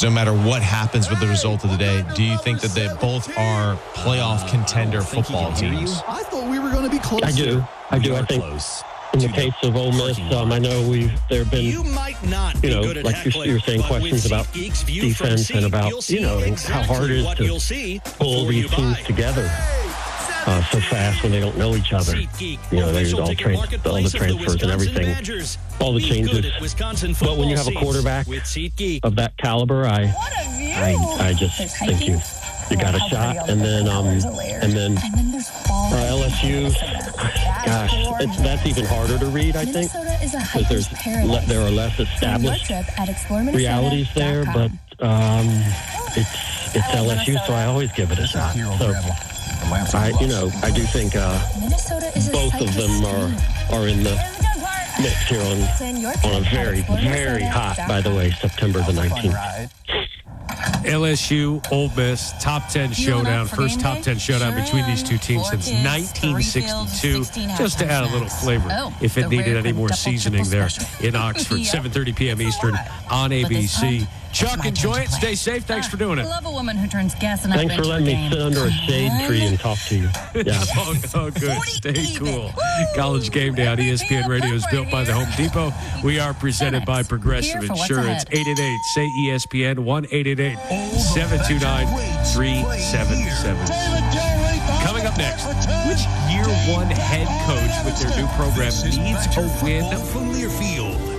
no matter what happens with the result of the day, do you think that they both are playoff contender football teams? I thought we were going to be close. I do. I think in the case of Ole Miss, I know there have been, like you're saying, questions about defense and about, how hard it is to pull these teams together so fast when they don't know each other. There's all the transfers and everything, all the changes. But when you have a quarterback of that caliber, I just think you got a shot. And then LSU, gosh, that's even harder to read, I think, because there are less established realities there. But it's LSU, so I always give it a shot. So I do think both of them are in the mix here on a very, very hot, by the way, September the 19th. LSU, Ole Miss, top 10 showdown, first top 10 showdown between these two teams since 1962. Just to add a little flavor, if it needed any more seasoning there in Oxford, 7:30 p.m. Eastern on ABC. Chuck, enjoy it. Stay safe. Thanks for doing it. I love a woman who turns gas into Thanks for letting me sit under a shade tree and talk to you. Yeah. Oh, good. Stay cool. College Game Day on ESPN Radio is built by the Home Depot. We are presented by Progressive Insurance. 888-SAY-ESPN, 1-888-729-3776. Coming up next, which year one head coach with their new program needs a win from Learfield?